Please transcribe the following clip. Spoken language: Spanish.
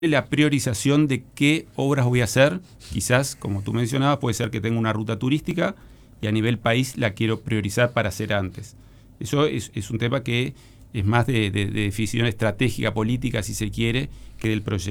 la priorización de qué obras voy a hacer. Quizás, como tú mencionabas, puede ser que tenga una ruta turística y a nivel país la quiero priorizar para hacer antes. Eso es un tema que es más de decisión estratégica, política, si se quiere, que del proyecto.